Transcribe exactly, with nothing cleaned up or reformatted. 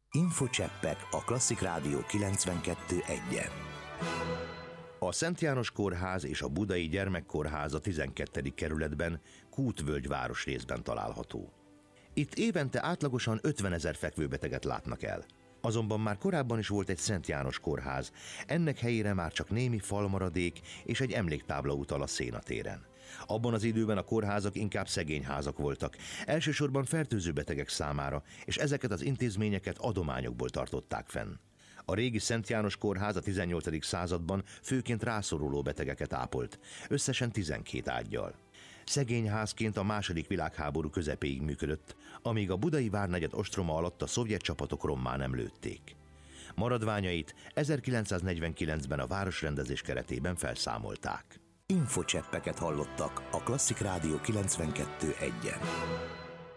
Infocseppek a Klasszik Rádió kilencvenkettő egyen. A Szent János Kórház és a Budai Gyermekkórház a tizenkettedik kerületben, Kútvölgy városrészben található. Itt évente átlagosan ötvenezer fekvőbeteget látnak el. Azonban már korábban is volt egy Szent János Kórház, ennek helyére már csak némi falmaradék és egy emléktábla utal a Szénatéren. Abban az időben a kórházak inkább szegényházak voltak, elsősorban fertőző betegek számára, és ezeket az intézményeket adományokból tartották fenn. A régi Szent János Kórház a tizennyolcadik században főként rászoruló betegeket ápolt, összesen tizenkét ággyal. Szegényházként a második világháború közepéig működött, amíg a budai várnegyed ostroma alatt a szovjet csapatok rommá nem lőtték. Maradványait ezerkilencszáznegyvenkilencben a városrendezés keretében felszámolták. Infocseppeket hallottak a Klasszik Rádió kilencvenkettő egyen.